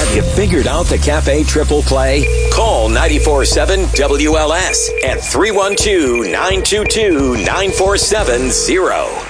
You figured out the Cafe Triple Play? Call 94.7 WLS at 312-922-9470.